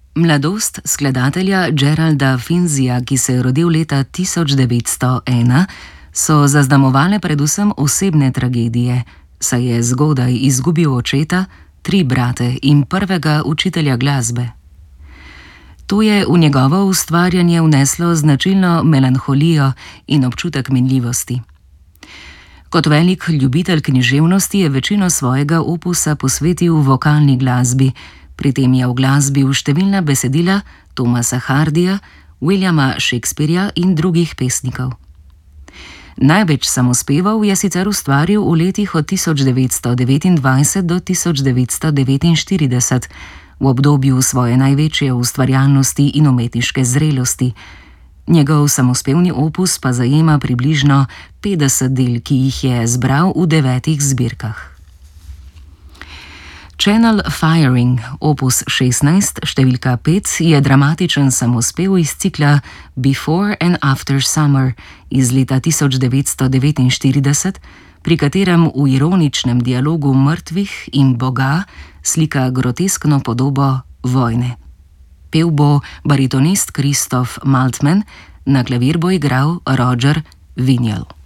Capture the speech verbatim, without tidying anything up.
Mladost skladatelja Geralda Finzija, ki se je rodil leta tisoč devetsto ena, so zaznamovale predvsem osebne tragedije, saj je zgodaj izgubil očeta, tri brate in prvega učitelja glasbe. To je v njegovo ustvarjanje vneslo značilno melanholijo in občutek minljivosti. Kot velik ljubitelj književnosti je večino svojega opusa posvetil vokalni glasbi, pri tem je uglasbil številna besedila Thomasa Hardija, Williama Shakespearja in drugih pesnikov. Največ samospevov je sicer ustvaril v letih od tisoč devetsto devetindvajset do tisoč devetsto devetinštirideset, v obdobju svoje največje ustvarjalnosti in umetniške zrelosti. Njegov samospevni opus pa zajema približno petdeset del, ki jih je zbral v devetih zbirkah. Channel Firing, opus šestnajst, številka pet, je dramatičen samospev iz cikla Before and After Summer iz leta tisoč devetsto devetinštirideset, pri katerem v ironičnem dialogu mrtvih in Boga slika groteskno podobo vojne. Pel bo baritonist Christoph Maltman, na klavir bo igral Roger Vinyl.